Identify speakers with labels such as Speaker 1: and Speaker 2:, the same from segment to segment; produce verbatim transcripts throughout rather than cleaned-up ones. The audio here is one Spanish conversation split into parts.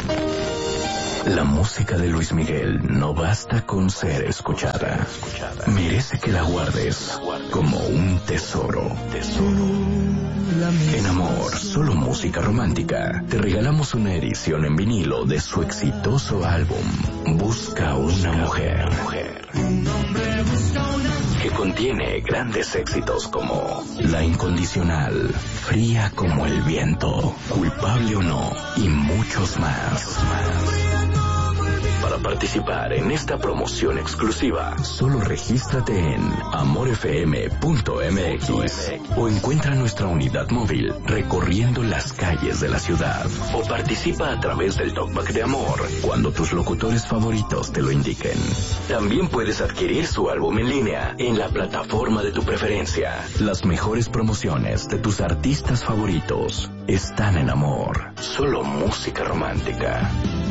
Speaker 1: La música de Luis Miguel no basta con ser escuchada. Merece que la guardes como un tesoro. En Amor, solo música romántica, te regalamos una edición en vinilo de su exitoso álbum Busca una mujer, que contiene grandes éxitos como La Incondicional, Fría como el viento, Culpable o no y muchos más. Para participar en esta promoción exclusiva, solo regístrate en amor f m punto m x o encuentra nuestra unidad móvil recorriendo las calles de la ciudad, o participa a través del Talkback de Amor cuando tus locutores favoritos te lo indiquen. También puedes adquirir su álbum en línea en la plataforma de tu preferencia. Las mejores promociones de tus artistas favoritos están en Amor, solo música romántica.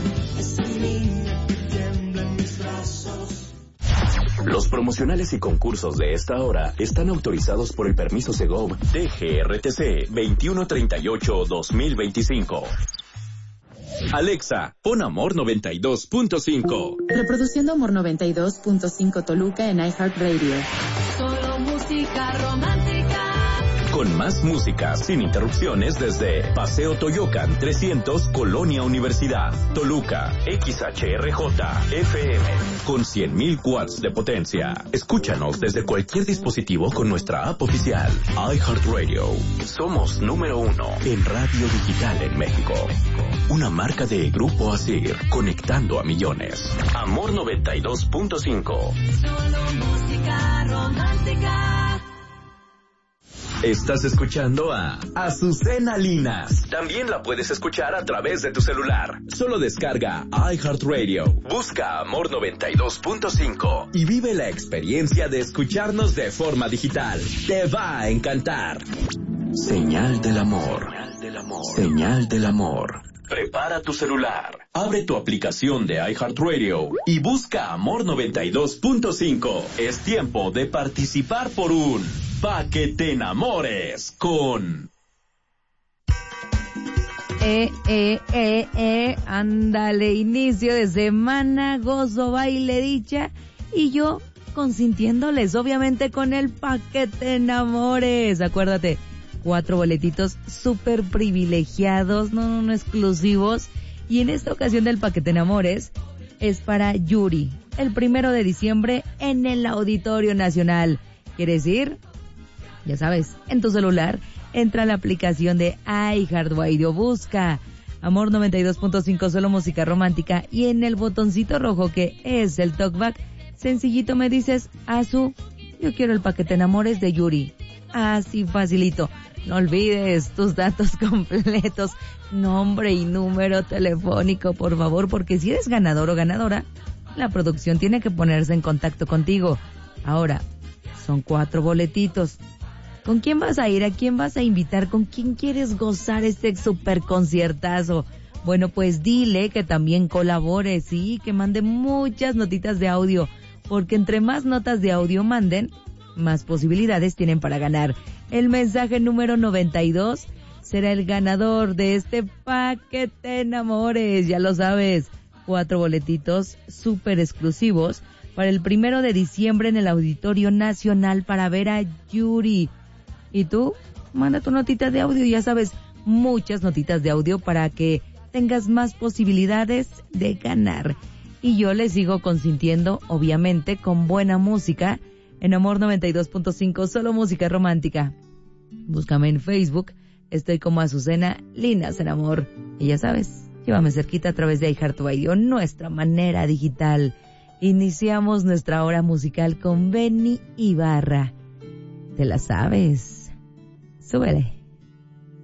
Speaker 1: Los promocionales y concursos de esta hora están autorizados por el permiso Segov D G R T C veintiuno treinta y ocho guión dos mil veinticinco. Alexa, pon Amor noventa y dos punto cinco.
Speaker 2: Reproduciendo Amor noventa y dos punto cinco Toluca en iHeartRadio.
Speaker 3: Solo música romántica.
Speaker 1: Con más música sin interrupciones desde Paseo Toyocan trescientos, Colonia Universidad, Toluca, X H R J F M, con cien mil watts de potencia. Escúchanos desde cualquier dispositivo con nuestra app oficial, iHeartRadio. Somos número uno en radio digital en México. Una marca de Grupo Asir, conectando a millones. Amor noventa y dos punto cinco.
Speaker 3: Solo música romántica.
Speaker 1: Estás escuchando a Azucena Linas. También la puedes escuchar a través de tu celular. Solo descarga iHeartRadio. Busca Amor noventa y dos punto cinco y vive la experiencia de escucharnos de forma digital. Te va a encantar. Señal del amor. Señal del amor. Prepara tu celular, abre tu aplicación de iHeartRadio y busca Amor noventa y dos punto cinco. Es tiempo de participar por un Pa' que te enamores con...
Speaker 4: Eh, eh, eh, eh, ándale, inicio de semana, gozo, baile, dicha, y yo consintiéndoles, obviamente con el Pa' que te enamores. Acuérdate, cuatro boletitos súper privilegiados, no, no, no exclusivos, y en esta ocasión del Pa' que te enamores es para Yuri, el primero de diciembre en el Auditorio Nacional. ¿Quieres ir? Ya sabes, en tu celular, entra a la aplicación de iHeartRadio, busca Amor noventa y dos punto cinco, solo música romántica, y en el botoncito rojo que es el talkback, sencillito me dices, Azu, yo quiero el Pa' que te enamores de Yuri. Así facilito. No olvides tus datos completos, nombre y número telefónico, por favor, porque si eres ganador o ganadora, la producción tiene que ponerse en contacto contigo. Ahora, son cuatro boletitos. ¿Con quién vas a ir? ¿A quién vas a invitar? ¿Con quién quieres gozar este super conciertazo? Bueno, pues dile que también colabore, sí, que mande muchas notitas de audio, porque entre más notas de audio manden, más posibilidades tienen para ganar. El mensaje número noventa y dos será el ganador de este Pa' que te enamores, ya lo sabes. Cuatro boletitos súper exclusivos para el primero de diciembre en el Auditorio Nacional para ver a Yuri. Y tú, manda tu notita de audio, ya sabes, muchas notitas de audio para que tengas más posibilidades de ganar. Y yo les sigo consintiendo, obviamente, con buena música, en Amor noventa y dos punto cinco, solo música romántica. Búscame en Facebook, estoy como Azucena Linas en Amor. Y ya sabes, llévame cerquita a través de iHeartRadio, nuestra manera digital. Iniciamos nuestra hora musical con Benny Ibarra. ¿Te la sabes? Súbele.